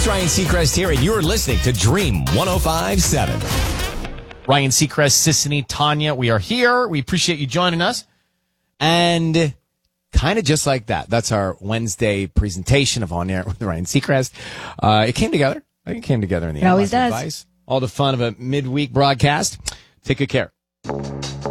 Ryan Seacrest here, and you're listening to Dream 105.7. Ryan Seacrest, Sissany, Tanya, we are here. We appreciate you joining us. And kind of just like that. That's our Wednesday presentation of On Air with Ryan Seacrest. It came together. I think it came together in the end. It always does. Advice. All the fun of a midweek broadcast. Take good care.